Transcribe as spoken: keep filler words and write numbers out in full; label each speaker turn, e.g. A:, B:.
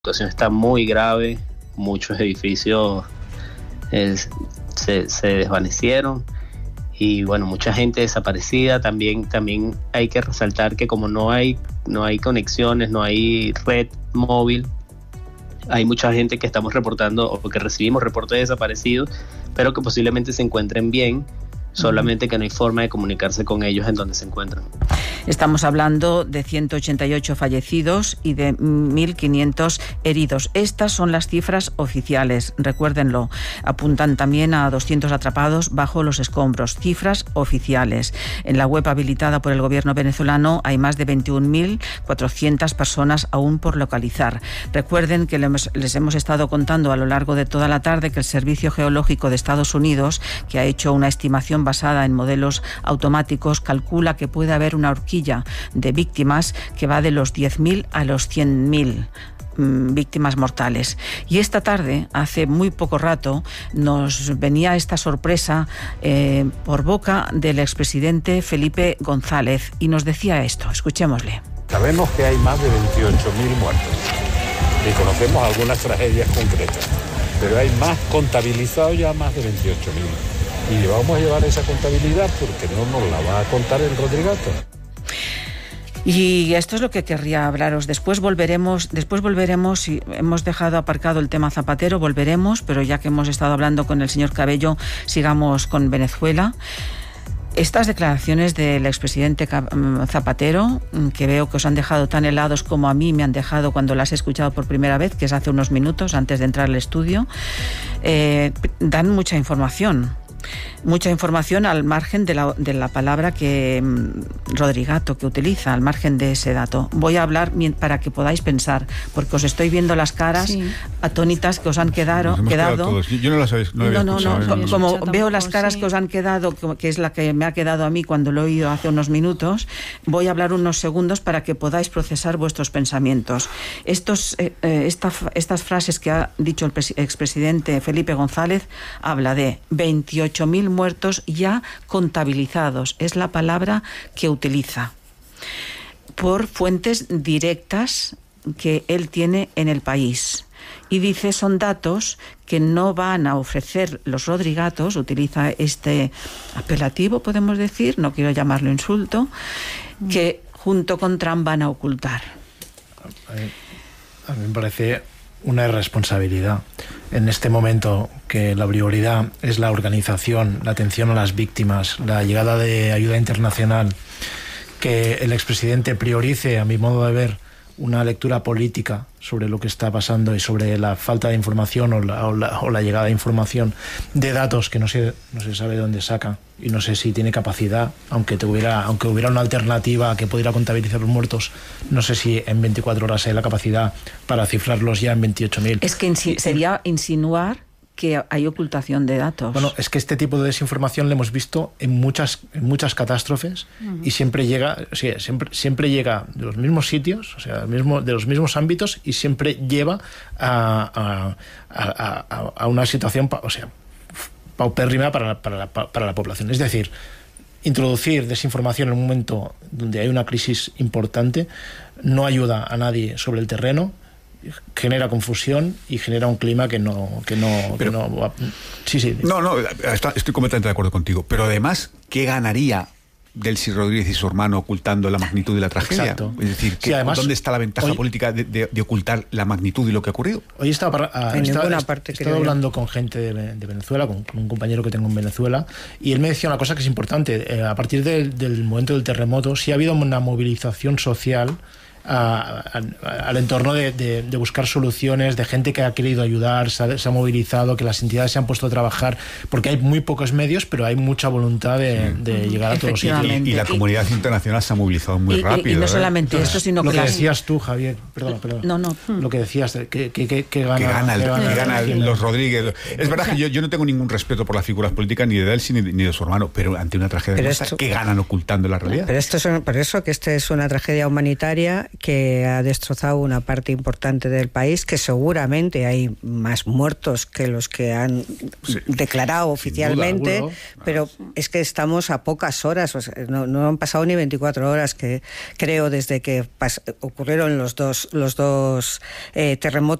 A: situación está muy grave, muchos edificios eh, se, se desvanecieron y bueno, mucha gente desaparecida. También, también hay que resaltar que como no hay, no hay conexiones, no hay red móvil, hay mucha gente que estamos reportando o que recibimos reportes de desaparecidos, pero que posiblemente se encuentren bien, solamente que no hay forma de comunicarse con ellos en donde se encuentran.
B: Estamos hablando de ciento ochenta y ocho fallecidos y de mil quinientos heridos. Estas son las cifras oficiales, recuérdenlo. Apuntan también a doscientos atrapados bajo los escombros, cifras oficiales. En la web habilitada por el gobierno venezolano hay más de veintiún mil cuatrocientas personas aún por localizar. Recuerden que les hemos estado contando a lo largo de toda la tarde que el Servicio Geológico de Estados Unidos, que ha hecho una estimación basada en modelos automáticos, calcula que puede haber una horquilla de víctimas que va de los diez mil a los cien mil mmm, víctimas mortales. Y esta tarde, hace muy poco rato, nos venía esta sorpresa eh, por boca del expresidente Felipe González y nos decía esto. Escuchémosle.
C: Sabemos que hay más de veintiocho mil muertos y conocemos algunas tragedias concretas, pero hay más contabilizados, ya más de veintiocho mil. Y vamos a llevar esa contabilidad porque no nos la va a contar el Rodrigato.
B: Y esto es lo que querría hablaros. Después volveremos, después volveremos, y hemos dejado aparcado el tema Zapatero, volveremos, pero ya que hemos estado hablando con el señor Cabello, sigamos con Venezuela. Estas declaraciones del expresidente Zapatero, que veo que os han dejado tan helados como a mí me han dejado cuando las he escuchado por primera vez, que es hace unos minutos antes de entrar al estudio, eh, dan mucha información. Mucha información al margen de la, de la palabra que mmm, Rodrigato que utiliza, al margen de ese dato. Voy a hablar para que podáis pensar, porque os estoy viendo las caras sí. atónitas que os han quedado. quedado.
D: Yo no las habéis, no
B: no, no, no,
D: no,
B: no, como veo las caras sí. que os han quedado, que es la que me ha quedado a mí cuando lo he oído hace unos minutos, voy a hablar unos segundos para que podáis procesar vuestros pensamientos. Estos, eh, esta, estas frases que ha dicho el expresidente Felipe González, habla de veintiocho mil muertos ya contabilizados, es la palabra que utiliza, por fuentes directas que él tiene en el país. Y dice, son datos que no van a ofrecer los Rodrigatos, utiliza este apelativo, podemos decir, no quiero llamarlo insulto, que junto con Trump van a ocultar.
E: A mí, a mí me parece una irresponsabilidad en este momento que la prioridad es la organización, la atención a las víctimas, la llegada de ayuda internacional, que el expresidente priorice, a mi modo de ver, una lectura política sobre lo que está pasando y sobre la falta de información o la, o la, o la llegada de información de datos que no se, no se sabe dónde saca y no sé si tiene capacidad, aunque tuviera, aunque hubiera una alternativa que pudiera contabilizar los muertos, no sé si en veinticuatro horas hay la capacidad para cifrarlos ya en veintiocho mil.
B: Es que insi- sería insinuar que hay ocultación de datos.
E: Bueno, es que este tipo de desinformación lo hemos visto en muchas, en muchas catástrofes uh-huh. y siempre llega, o sea, siempre, siempre llega de los mismos sitios, o sea, mismo, de los mismos ámbitos y siempre lleva a, a, a, a, a una situación, o sea, paupérrima para, para, la, para la población. Es decir, introducir desinformación en un momento donde hay una crisis importante no ayuda a nadie sobre el terreno, genera confusión y genera un clima que no que no, pero, que no sí sí
D: no no está, estoy completamente de acuerdo contigo, pero además, ¿qué ganaría Delcy Rodríguez y su hermano ocultando la magnitud de la tragedia? Exacto. Es decir, que, sí, además, ¿dónde está la ventaja hoy, política de, de, de ocultar la magnitud de lo que ha ocurrido?
E: Hoy estaba, para, uh, en estaba, ninguna parte, he estado hablando con gente de, de Venezuela, con, con un compañero que tengo en Venezuela, y él me decía una cosa que es importante. Eh, a partir de, del momento del terremoto, sí ha habido una movilización social A, a, al entorno de, de, de buscar soluciones, de gente que ha querido ayudar, se ha, se ha movilizado, que las entidades se han puesto a trabajar, porque hay muy pocos medios, pero hay mucha voluntad de, sí. de llegar a todos los sitios.
D: Y, y la comunidad internacional se ha movilizado muy y, rápido.
B: Y, y no solamente ¿eh? esto, sino
E: lo
B: que...
E: Lo que
B: las...
E: decías tú, Javier, perdona, perdona.
B: No, no.
E: Lo que decías, que, que, que, que gana...
D: Que gana, el, que gana, que gana
E: el,
D: los Rodríguez. Es verdad que yo, yo no tengo ningún respeto por las figuras políticas, ni de Delcy ni, ni de su hermano, pero ante una tragedia de esta, ¿qué ganan ocultando la realidad?
F: Pero esto es, por eso que esta es una tragedia humanitaria que ha destrozado una parte importante del país, que seguramente hay más muertos que los que han sí, declarado oficialmente, duda, pero es que estamos a pocas horas, o sea, no, no han pasado ni veinticuatro horas, que creo, desde que pas- ocurrieron los dos, los dos eh, terremotos